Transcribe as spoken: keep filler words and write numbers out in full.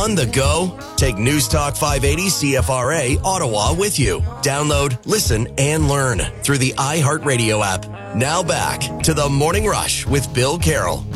On the go? Take News Talk five eighty C F R A Ottawa with you. Download, listen, and learn through the iHeartRadio app. Now back to the Morning Rush with Bill Carroll.